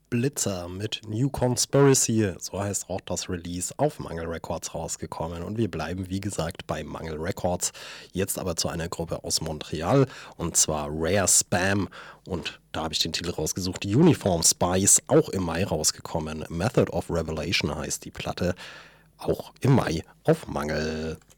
Blitzer mit New Conspiracy, so heißt auch das Release, auf Mangel Records rausgekommen. Und wir bleiben, wie gesagt, bei Mangel Records. Jetzt aber zu einer Gruppe aus Montreal, und zwar Rare Spam. Und da habe ich den Titel rausgesucht, Uniform Spice, auch im Mai rausgekommen. Method of Revelation heißt die Platte, auch im Mai auf Mangel.